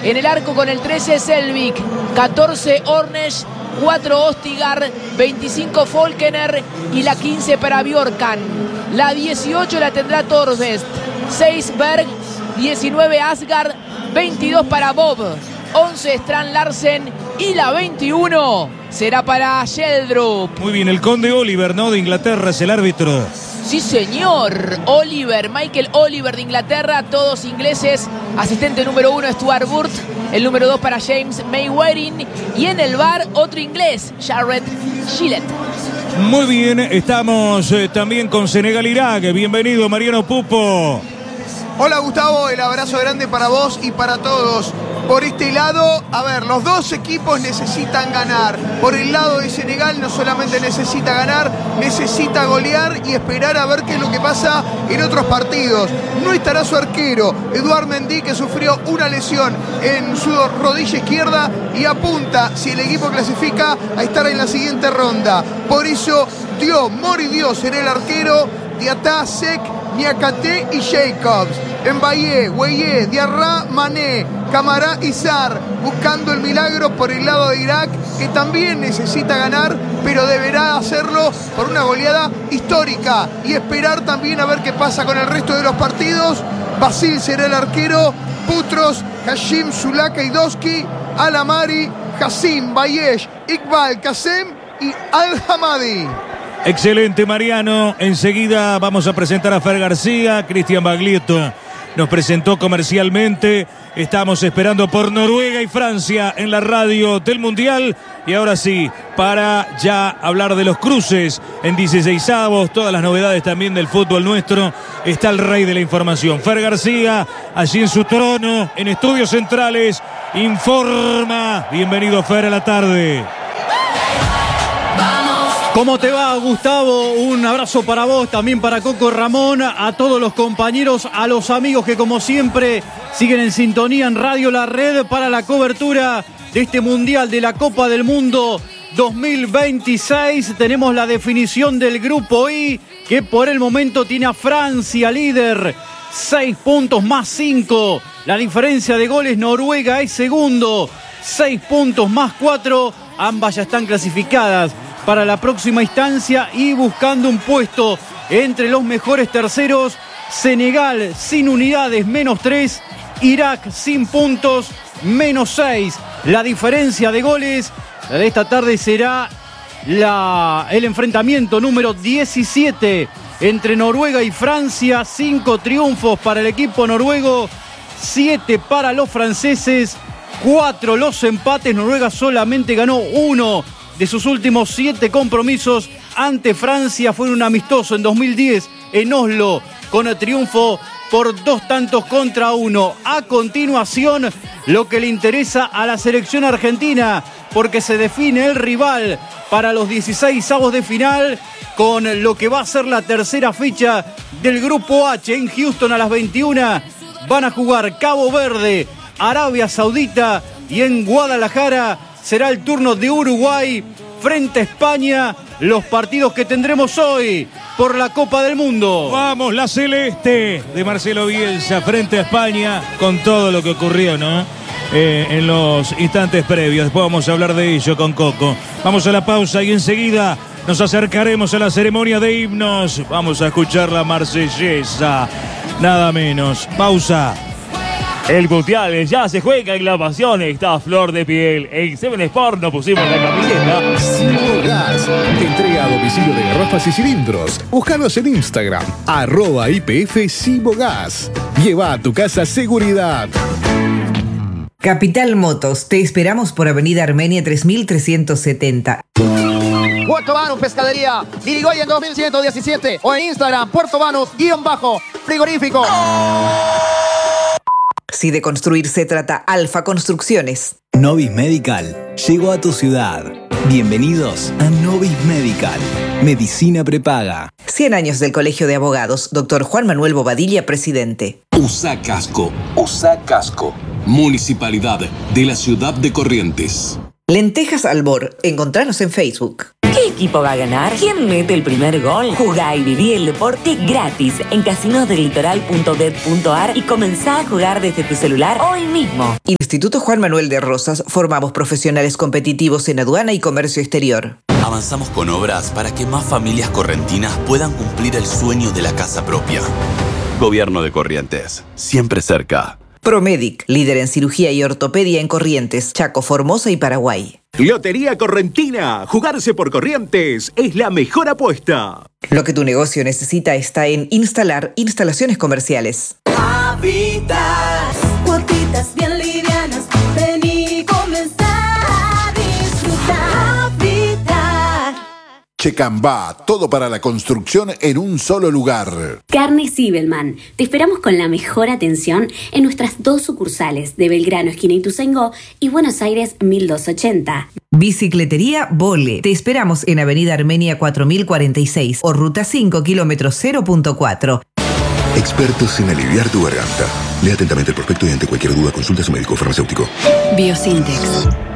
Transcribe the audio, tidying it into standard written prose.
En el arco con el 13 Selvik, 14 Ornesh, 4 Ostigar, 25 Folkener y la 15 para Bjorkan. La 18 la tendrá Torvest, 6 Berg, 19 Asgard, 22 para Bob, 11 Strand Larsen y la 21 será para Sheldrup. Muy bien, el conde Oliver, ¿no? De Inglaterra es el árbitro. Sí, señor. Oliver, Michael Oliver de Inglaterra, todos ingleses. Asistente número 1, Stuart Burt. El número 2 para James Mayweather. Y en el bar, otro inglés, Jared Gillett. Muy bien, estamos también con Senegal-Irak. Bienvenido, Mariano Pupo. Hola, Gustavo, el abrazo grande para vos y para todos. Por este lado, a ver, los dos equipos necesitan ganar. Por el lado de Senegal no solamente necesita ganar, necesita golear y esperar a ver qué es lo que pasa en otros partidos. No estará su arquero, Edouard Mendy, que sufrió una lesión en su rodilla izquierda y apunta, si el equipo clasifica, a estar en la siguiente ronda. Por eso, Mori Dios será el arquero, Diatta, Sek, Niakate y Jacobs. Mbaye, Gueye, Diarra, Mané, Camara y Sar, buscando el milagro por el lado de Irak, que también necesita ganar, pero deberá hacerlo por una goleada histórica y esperar también a ver qué pasa con el resto de los partidos. Basil será el arquero, Putros, Hashim, Sulaka y Doski, Alamari, Hassim, Bayesh, Iqbal, Kasem y Al-Hamadi. Excelente, Mariano. Enseguida vamos a presentar a Fer García. Cristian Baglietto nos presentó comercialmente. Estamos esperando por Noruega y Francia en la radio del Mundial. Y ahora sí, para ya hablar de los cruces en 16avos, todas las novedades también del fútbol nuestro, está el rey de la información. Fer García, allí en su trono, en Estudios Centrales, informa. Bienvenido, Fer, a la tarde. ¿Cómo te va, Gustavo? Un abrazo para vos, también para Coco Ramón, a todos los compañeros, a los amigos que como siempre siguen en sintonía en Radio La Red para la cobertura de este Mundial de la Copa del Mundo 2026. Tenemos la definición del Grupo I, que por el momento tiene a Francia líder, 6 puntos más 5. La diferencia de goles, Noruega es segundo, 6 puntos más 4. Ambas ya están clasificadas para la próxima instancia y buscando un puesto entre los mejores terceros. Senegal sin unidades, menos 3. Irak sin puntos, menos 6. La diferencia de goles de esta tarde será el enfrentamiento número 17 entre Noruega y Francia. 5 triunfos para el equipo noruego, 7 para los franceses, 4 los empates. Noruega solamente ganó 1 de sus últimos 7 compromisos ante Francia. Fue un amistoso en 2010 en Oslo, con el triunfo por 2-1. A continuación, lo que le interesa a la selección argentina, porque se define el rival para los 16avos de final, con lo que va a ser la tercera fecha del Grupo H. En Houston a las 21 van a jugar Cabo Verde, Arabia Saudita, y en Guadalajara será el turno de Uruguay frente a España. Los partidos que tendremos hoy por la Copa del Mundo. Vamos, la celeste de Marcelo Bielsa frente a España, con todo lo que ocurrió, ¿no? En los instantes previos. Después vamos a hablar de ello con Coco. Vamos a la pausa y enseguida nos acercaremos a la ceremonia de himnos. Vamos a escuchar la marsellesa, nada menos. Pausa. El Mundial ya se juega y la pasión está a flor de piel. En Seven Sport nos pusimos la camiseta. Sibogas, entrega a domicilio de garrafas y cilindros. Búscanos en Instagram, @IPF Sibogas. Lleva a tu casa seguridad. Capital Motos, te esperamos por Avenida Armenia 3370. Puerto Banús Pescadería, Irigoyen 2117 o en Instagram, Puerto Banús_frigorífico. Si de construir se trata, Alfa Construcciones. Novis Medical llegó a tu ciudad. Bienvenidos a Novis Medical. Medicina prepaga. 100 años del Colegio de Abogados. Dr. Juan Manuel Bobadilla, presidente. USA Casco. Municipalidad de la Ciudad de Corrientes. Lentejas Albor. Encontranos en Facebook. ¿Qué equipo va a ganar? ¿Quién mete el primer gol? Jugá y viví el deporte gratis en casinosdelitoral.bet.ar y comenzá a jugar desde tu celular hoy mismo. Instituto Juan Manuel de Rosas, formamos profesionales competitivos en aduana y comercio exterior. Avanzamos con obras para que más familias correntinas puedan cumplir el sueño de la casa propia. Gobierno de Corrientes, siempre cerca. Promedic, líder en cirugía y ortopedia en Corrientes, Chaco, Formosa y Paraguay. Lotería Correntina. Jugarse por Corrientes es la mejor apuesta. Lo que tu negocio necesita está en Instalar Instalaciones Comerciales. Habitat, cuotitas bien livianas, ven y comenzá a disfrutar. Habitat. Checambá, todo para la construcción en un solo lugar. Carnes Zibelman. Te esperamos con la mejor atención en nuestras 2 sucursales de Belgrano, esquina Ituzaingó, y Buenos Aires 1280. Bicicletería Vole. Te esperamos en Avenida Armenia 4046 o Ruta 5, kilómetro 0.4. Expertos en aliviar tu garganta. Lea atentamente el prospecto y ante cualquier duda consulta a su médico farmacéutico. Biosintex.